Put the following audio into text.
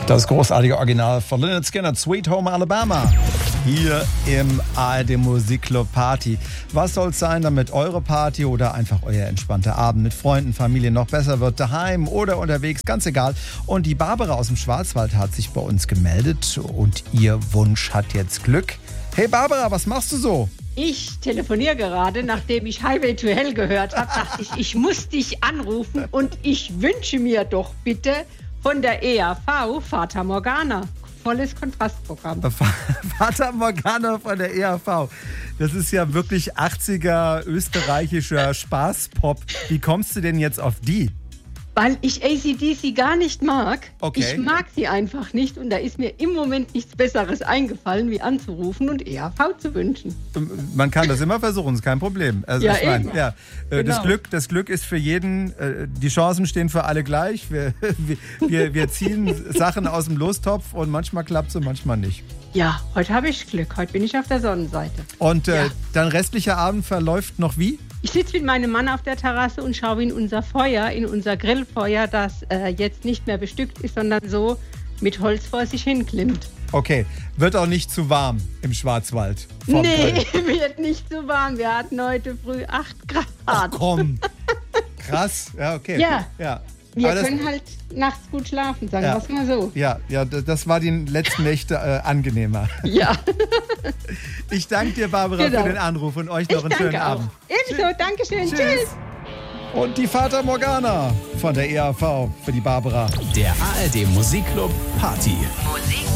Das großartige Original von Lynyrd Skynyrd, Sweet Home Alabama, hier im ARD Musikclub Party. Was soll es sein, damit eure Party oder einfach euer entspannter Abend mit Freunden, Familie noch besser wird, daheim oder unterwegs, ganz egal. Und die Barbara aus dem Schwarzwald hat sich bei uns gemeldet und ihr Wunsch hat jetzt Glück. Hey Barbara, was machst du so? Ich telefoniere gerade, nachdem ich Highway to Hell gehört habe, dachte ich muss dich anrufen und ich wünsche mir doch bitte von der EAV Fata Morgana. Volles Kontrastprogramm. Fata Morgana von der EAV. Das ist ja wirklich 80er österreichischer Spaßpop. Wie kommst du denn jetzt auf die? Weil ich AC/DC gar nicht mag. Okay. Ich mag sie einfach nicht und da ist mir im Moment nichts Besseres eingefallen, wie anzurufen und EAV zu wünschen. Man kann das immer versuchen, ist kein Problem. Also Ja, ich meine, eben. ja, Genau. das Glück ist für jeden, die Chancen stehen für alle gleich. Wir ziehen Sachen aus dem Lostopf und manchmal klappt es und manchmal nicht. Ja, heute habe ich Glück. Heute bin ich auf der Sonnenseite. Und Ja. dein restlicher Abend verläuft noch wie? Ich sitze mit meinem Mann auf der Terrasse und schaue in unser Feuer, in unser Grillfeuer, das jetzt nicht mehr bestückt ist, sondern so mit Holz vor sich hin klimmt. Okay, wird auch nicht zu warm im Schwarzwald. Vom Nee, Grill. wird nicht so warm. Wir hatten heute früh 8 Grad. Ach komm. Krass, ja, okay. Ja. Aber Wir das- können halt nachts gut schlafen, sagen Ja. wir es mal so. Ja, das war die letzten Nächte angenehmer. Ja, Ich danke dir, Barbara, Genau. für den Anruf und euch ich noch einen schönen danke auch. Abend. Ebenso, Dankeschön. Tschüss. Und die Fata Morgana von der EAV für die Barbara. Der ARD Musikclub Party. Musik